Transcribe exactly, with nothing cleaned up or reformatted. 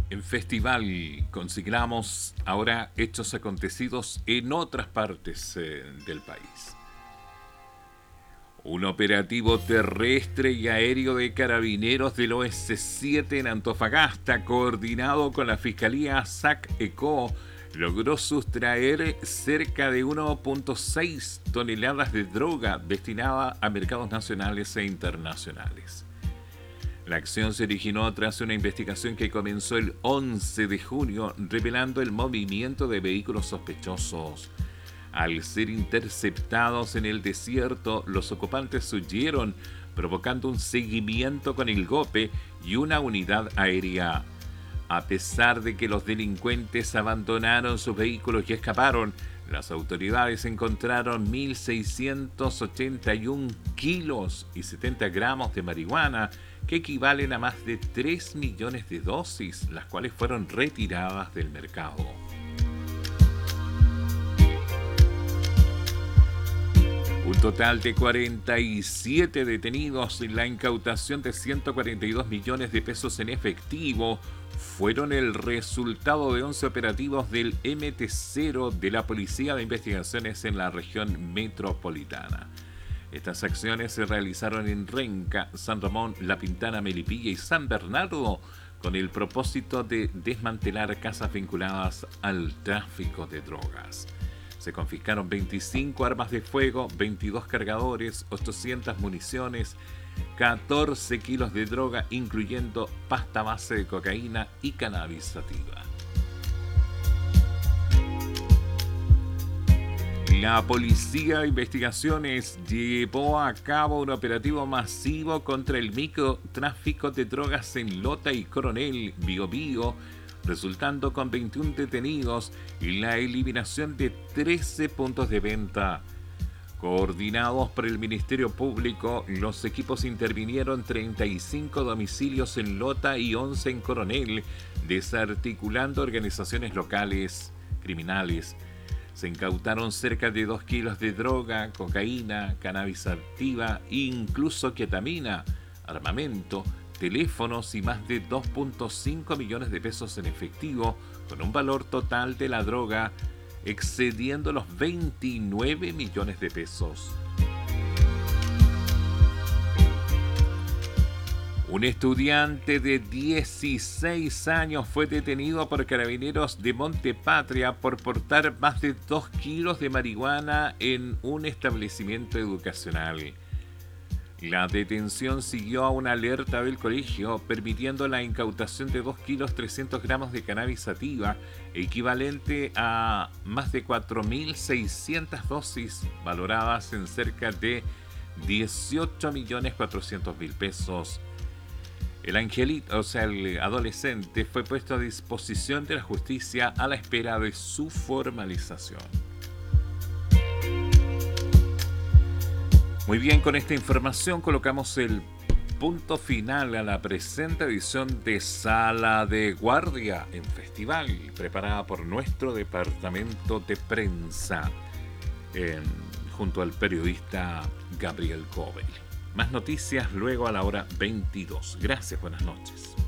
En Festival consignamos ahora hechos acontecidos en otras partes eh, del país. Un operativo terrestre y aéreo de carabineros del O S siete en Antofagasta, coordinado con la Fiscalía SAC-ECO, logró sustraer cerca de uno punto seis toneladas de droga destinada a mercados nacionales e internacionales. La acción se originó tras una investigación que comenzó el once de junio, revelando el movimiento de vehículos sospechosos. Al ser interceptados en el desierto, los ocupantes huyeron, provocando un seguimiento con el GOPE y una unidad aérea. A pesar de que los delincuentes abandonaron sus vehículos y escaparon, las autoridades encontraron mil seiscientos ochenta y uno kilos y setenta gramos de marihuana, que equivalen a más de tres millones de dosis, las cuales fueron retiradas del mercado. Un total de cuarenta y siete detenidos y la incautación de ciento cuarenta y dos millones de pesos en efectivo fueron el resultado de once operativos del M T cero de la Policía de Investigaciones en la región metropolitana. Estas acciones se realizaron en Renca, San Ramón, La Pintana, Melipilla y San Bernardo, con el propósito de desmantelar casas vinculadas al tráfico de drogas. Se confiscaron veinticinco armas de fuego, veintidós cargadores, ochocientas municiones, catorce kilos de droga, incluyendo pasta base de cocaína y cannabis sativa. La Policía de Investigaciones llevó a cabo un operativo masivo contra el microtráfico de drogas en Lota y Coronel, Biobío, resultando con veintiún detenidos y la eliminación de trece puntos de venta. Coordinados por el Ministerio Público, los equipos intervinieron treinta y cinco domicilios en Lota y once en Coronel, desarticulando organizaciones locales criminales. Se incautaron cerca de dos kilos de droga, cocaína, cannabis sativa, incluso ketamina, armamento, teléfonos y más de dos punto cinco millones de pesos en efectivo, con un valor total de la droga excediendo los veintinueve millones de pesos. Un estudiante de dieciséis años fue detenido por carabineros de Montepatria por portar más de dos kilos de marihuana en un establecimiento educacional. La detención siguió a una alerta del colegio, permitiendo la incautación de dos kilos trescientos gramos de cannabis sativa, equivalente a más de cuatro mil seiscientas dosis, valoradas en cerca de dieciocho millones cuatrocientos mil pesos. El angelito, o sea, el adolescente, fue puesto a disposición de la justicia a la espera de su formalización. Muy bien, con esta información colocamos el punto final a la presente edición de Sala de Guardia en Festival, preparada por nuestro departamento de prensa, eh, junto al periodista Gabriel Cobel. Más noticias luego a la hora veintidós. Gracias, buenas noches.